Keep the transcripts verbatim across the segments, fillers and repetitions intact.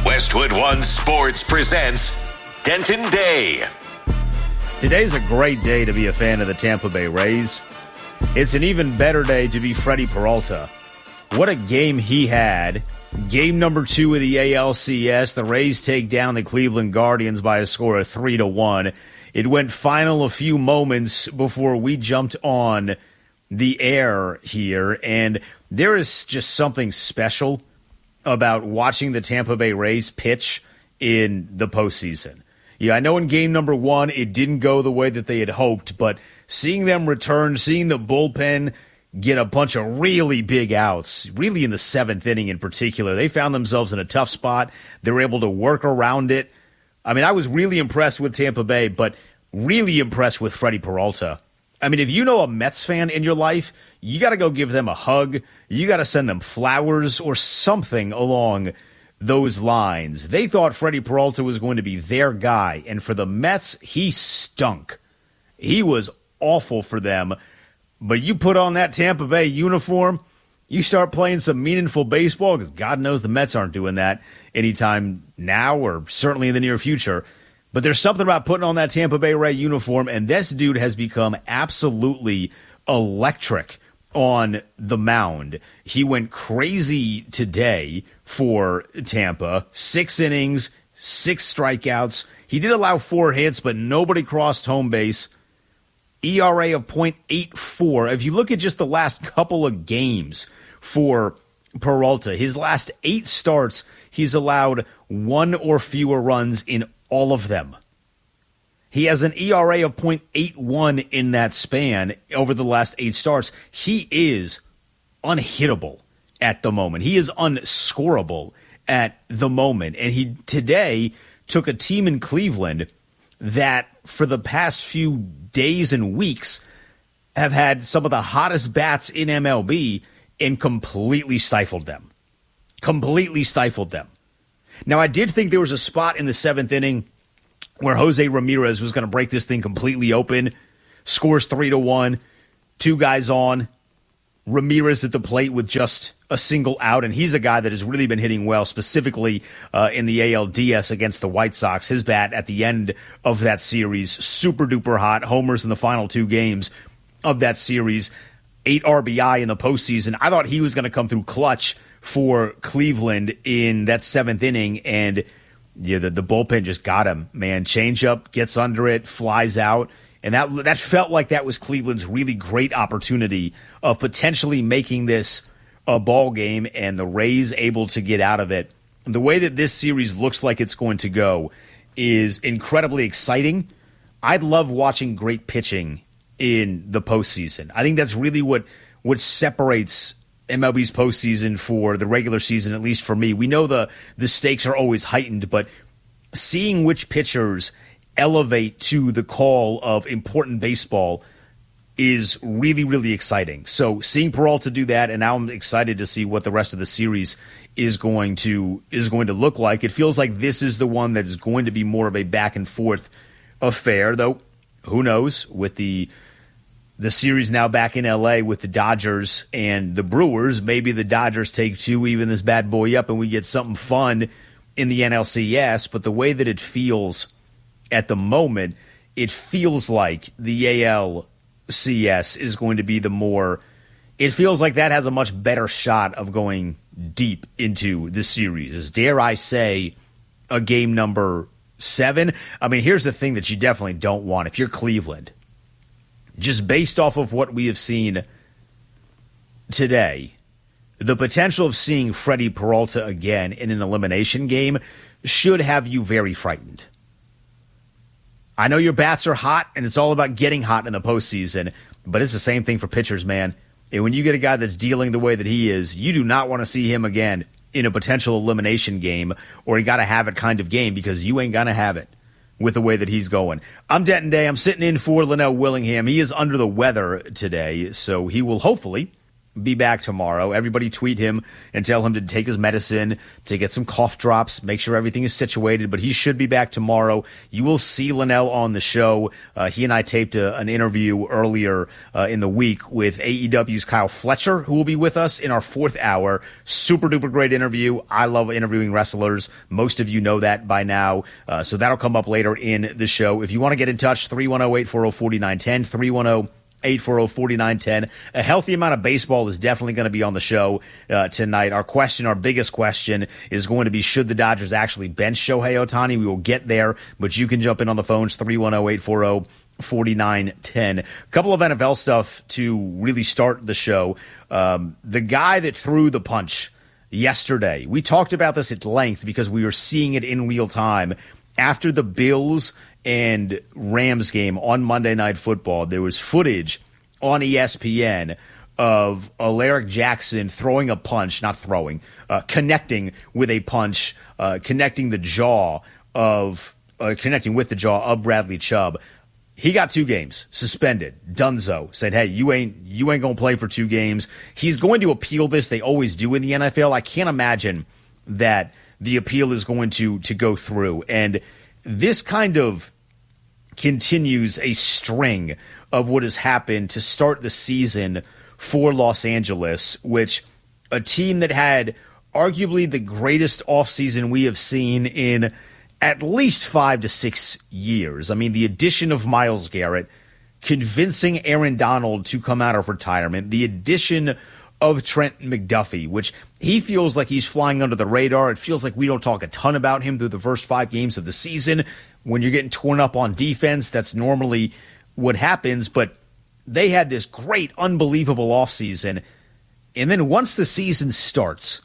Westwood One Sports presents Denton Day. Today's a great day to be a fan of the Tampa Bay Rays. It's an even better day to be Freddie Peralta. What a game he had. Game number two of the A L C S. The Rays take down the Cleveland Guardians by a score of three to one. It went final a few moments before we jumped on the air here, and there is just something special about watching the Tampa Bay Rays pitch in the postseason. Yeah, I know in game number one it didn't go the way that they had hoped, but seeing them return, seeing the bullpen get a bunch of really big outs, really in the seventh inning in particular, they found themselves in a tough spot. They were able to work around it. I mean, I was really impressed with Tampa Bay, but really impressed with Freddie Peralta. I mean, if you know a Mets fan in your life, you got to go give them a hug. You got to send them flowers or something along those lines. They thought Freddie Peralta was going to be their guy, and for the Mets, he stunk. He was awful for them. But you put on that Tampa Bay uniform, you start playing some meaningful baseball, because God knows the Mets aren't doing that anytime now or certainly in the near future. But there's something about putting on that Tampa Bay Ray uniform, and this dude has become absolutely electric on the mound. He went crazy today for Tampa. Six innings, six strikeouts. He did allow four hits, but nobody crossed home base. E R A of point eight four. If you look at just the last couple of games for Peralta, his last eight starts, he's allowed one or fewer runs in all of them. He has an E R A of point eight one in that span over the last eight starts. He is unhittable at the moment. He is unscorable at the moment. And he today took a team in Cleveland that for the past few days and weeks have had some of the hottest bats in M L B and completely stifled them. Completely stifled them. Now, I did think there was a spot in the seventh inning where Jose Ramirez was going to break this thing completely open, scores three to one, two guys on, Ramirez at the plate with just a single out, and he's a guy that has really been hitting well, specifically uh, in the A L D S against the White Sox. His bat at the end of that series, super duper hot, homers in the final two games of that series, eight R B I in the postseason. I thought he was going to come through clutch for Cleveland in that seventh inning, and yeah, the, the bullpen just got him, man. Changeup, gets under it, flies out. And that that felt like that was Cleveland's really great opportunity of potentially making this a ball game, and the Rays able to get out of it. And the way that this series looks like it's going to go is incredibly exciting. I love watching great pitching in the postseason. I think that's really what what separates M L B's postseason for the regular season, at least for me. We know the the stakes are always heightened, but seeing which pitchers elevate to the call of important baseball is really, really exciting. So seeing Peralta do that, and now I'm excited to see what the rest of the series is going to is going to look like. It feels like this is the one that is going to be more of a back and forth affair, though who knows, with the the series now back in L A with the Dodgers and the Brewers, maybe the Dodgers take two, even this bad boy up, and we get something fun in the N L C S. But the way that it feels at the moment, it feels like the A L C S is going to be the more, it feels like that has a much better shot of going deep into the series. Dare I say, a game number seven? I mean, here's the thing that you definitely don't want. If you're Cleveland, just based off of what we have seen today, the potential of seeing Freddie Peralta again in an elimination game should have you very frightened. I know your bats are hot, and it's all about getting hot in the postseason, but it's the same thing for pitchers, man. And when you get a guy that's dealing the way that he is, you do not want to see him again in a potential elimination game or a gotta-have-it kind of game, because you ain't gonna have it with the way that he's going. I'm Denton Day. I'm sitting in for Linnell Willingham. He is under the weather today, so he will hopefully be back tomorrow. Everybody tweet him and tell him to take his medicine, to get some cough drops, make sure everything is situated, but he should be back tomorrow. You will see Linnell on the show. Uh, he and I taped a, an interview earlier uh, in the week with A E W's Kyle Fletcher, who will be with us in our fourth hour. Super duper great interview. I love interviewing wrestlers. Most of you know that by now. Uh, so that'll come up later in the show. If you want to get in touch, three one zero, eight four zero, four nine one zero, three one zero, eight four zero, four nine one zero. A healthy amount of baseball is definitely going to be on the show uh, tonight. Our question, our biggest question, is going to be, should the Dodgers actually bench Shohei Ohtani? We will get there, but you can jump in on the phones, three one zero, eight four zero, four nine one zero. A couple of N F L stuff to really start the show. Um, the guy that threw the punch yesterday, we talked about this at length because we were seeing it in real time. After the Bills and Rams game on Monday Night Football, there was footage on E S P N of Alaric Jackson throwing a punch, not throwing, uh, connecting with a punch, uh, connecting the jaw of, uh, connecting with the jaw of Bradley Chubb. He got two games suspended. Dunzo said, "Hey, you ain't you ain't gonna play for two games." He's going to appeal this. They always do in the N F L. I can't imagine that the appeal is going to to go through. And this kind of continues a string of what has happened to start the season for Los Angeles, which a team that had arguably the greatest offseason we have seen in at least five to six years. I mean, the addition of Myles Garrett, convincing Aaron Donald to come out of retirement, the addition of Trent McDuffie, which he feels like he's flying under the radar. It feels like we don't talk a ton about him through the first five games of the season. When you're getting torn up on defense, that's normally what happens, but they had this great, unbelievable offseason. And then once the season starts,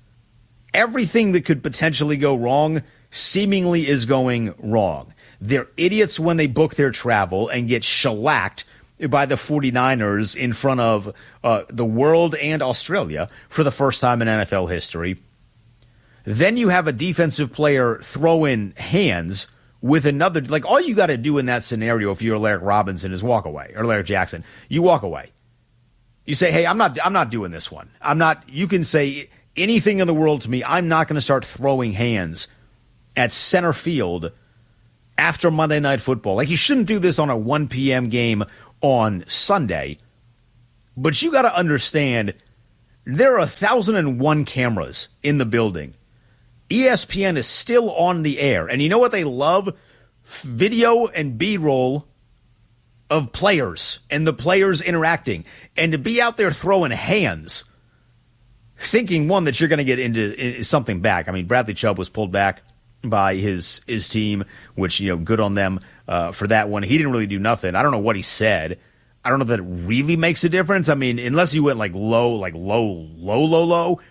everything that could potentially go wrong seemingly is going wrong. They're idiots when they book their travel and get shellacked by the 49ers in front of uh, the world and Australia for the first time in N F L history. Then you have a defensive player throw in hands with another. Like, all you got to do in that scenario, if you're Alaric Robinson, is walk away, or Alaric Jackson. You walk away. You say, "Hey, I'm not I'm not doing this one. I'm not." You can say anything in the world to me. I'm not going to start throwing hands at center field after Monday Night Football. Like, you shouldn't do this on a one p.m. game on Sunday. But you got to understand, there are one thousand one cameras in the building. E S P N is still on the air. And you know what they love? Video and B-roll of players and the players interacting. And to be out there throwing hands, thinking, one, that you're going to get into something back. I mean, Bradley Chubb was pulled back by his his team, which, you know, good on them uh, for that one. He didn't really do nothing. I don't know what he said. I don't know if that really makes a difference. I mean, unless you went like low, like low, low, low, low,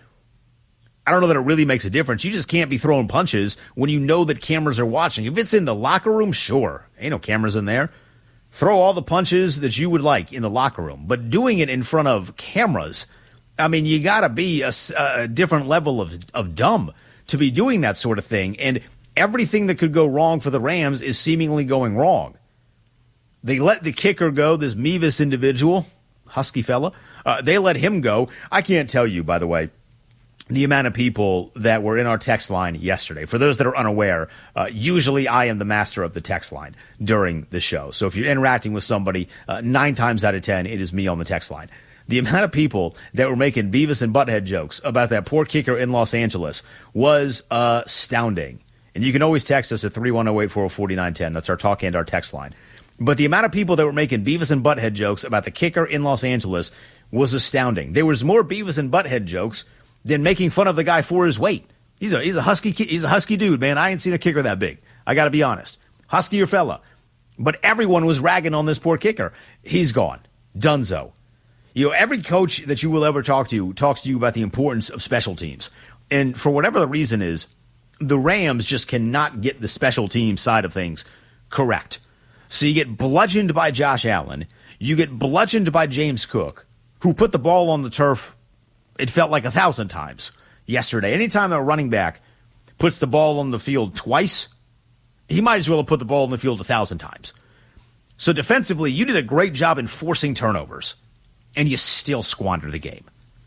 I don't know that it really makes a difference. You just can't be throwing punches when you know that cameras are watching. If it's in the locker room, sure. Ain't no cameras in there. Throw all the punches that you would like in the locker room. But doing it in front of cameras, I mean, you got to be a, a different level of, of dumb to be doing that sort of thing. And everything that could go wrong for the Rams is seemingly going wrong. They let the kicker go, this Mevis individual, husky fella. Uh, they let him go. I can't tell you, by the way, the amount of people that were in our text line yesterday. For those that are unaware, uh, usually I am the master of the text line during the show. So if you're interacting with somebody, uh, nine times out of ten, it is me on the text line. The amount of people that were making Beavis and Butthead jokes about that poor kicker in Los Angeles was astounding. And you can always text us at three one zero, eight four zero, four nine one zero. That's our talk and our text line. But the amount of people that were making Beavis and Butthead jokes about the kicker in Los Angeles was astounding. There was more Beavis and Butthead jokes than making fun of the guy for his weight. He's a he's a husky he's a husky dude, man. I ain't seen a kicker that big. I got to be honest. Huskier fella. But everyone was ragging on this poor kicker. He's gone. Dunzo. You know, every coach that you will ever talk to talks to you about the importance of special teams. And for whatever the reason is, the Rams just cannot get the special team side of things correct. So you get bludgeoned by Josh Allen. You get bludgeoned by James Cook, who put the ball on the turf, it felt like a thousand times yesterday. Anytime a running back puts the ball on the field twice, he might as well have put the ball on the field a thousand times. So defensively, you did a great job in forcing turnovers. and you still squander the game.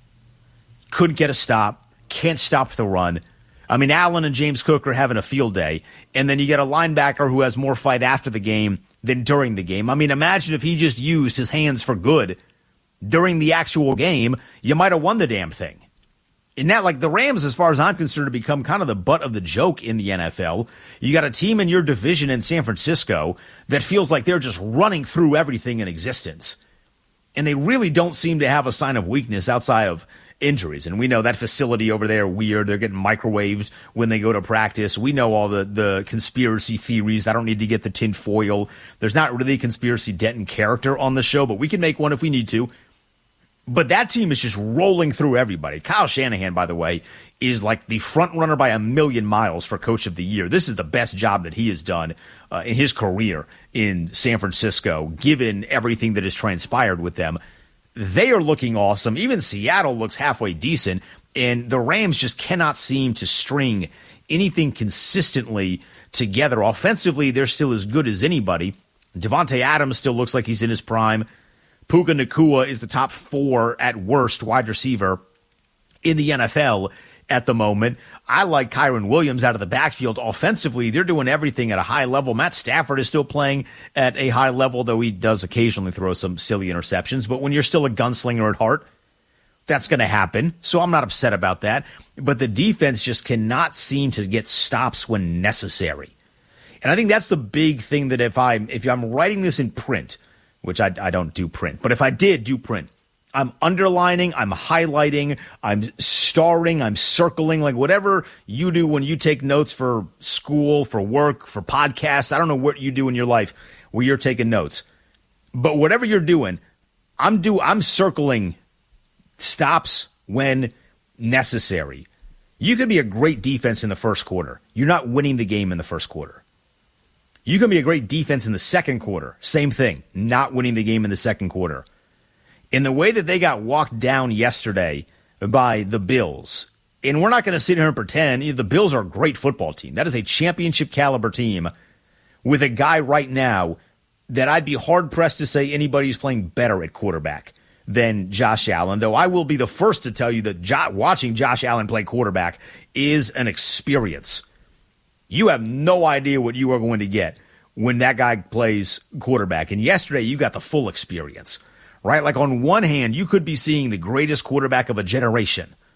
Couldn't get a stop, can't stop the run. I mean, Allen and James Cook are having a field day, and then you get a linebacker who has more fight after the game than during the game. I mean, imagine if he just used his hands for good during the actual game, you might have won the damn thing. And that, like, the Rams, as far as I'm concerned, have become kind of the butt of the joke in the N F L. You got a team in your division in San Francisco that feels like they're just running through everything in existence. And they really don't seem to have a sign of weakness outside of injuries. And we know that facility over there, weird. They're getting microwaved when they go to practice. We know all the, the conspiracy theories. I don't need to get the tinfoil. There's not really a conspiracy Denton character on the show, but we can make one if we need to. But that team is just rolling through everybody. Kyle Shanahan, by the way, is like the front runner by a million miles for Coach of the Year. This is the best job that he has done uh, in his career in San Francisco, given everything that has transpired with them. They are looking awesome. Even Seattle looks halfway decent, and the Rams just cannot seem to string anything consistently together. Offensively, they're still as good as anybody. Devontae Adams still looks like he's in his prime. Puka Nacua is the top four at worst wide receiver in the N F L at the moment. I like Kyron Williams out of the backfield. Offensively, they're doing everything at a high level. Matt Stafford is still playing at a high level, though he does occasionally throw some silly interceptions. But when you're still a gunslinger at heart, that's going to happen. So I'm not upset about that. But the defense just cannot seem to get stops when necessary. And I think that's the big thing that if I'm, if I'm writing this in print, which I, I don't do print, but if I did do print, I'm underlining, I'm highlighting, I'm starring, I'm circling, like whatever you do when you take notes for school, for work, for podcasts. I don't know what you do in your life where you're taking notes. But whatever you're doing, I'm do I'm circling stops when necessary. You can be a great defense in the first quarter. You're not winning the game in the first quarter. You can be a great defense in the second quarter. Same thing, not winning the game in the second quarter. In the way that they got walked down yesterday by the Bills, and we're not going to sit here and pretend, you know, the Bills are a great football team. That is a championship caliber team with a guy right now that I'd be hard-pressed to say anybody's playing better at quarterback than Josh Allen, though I will be the first to tell you that jo- watching Josh Allen play quarterback is an experience. You have no idea what you are going to get when that guy plays quarterback. And yesterday, you got the full experience, right? Like on one hand, you could be seeing the greatest quarterback of a generation.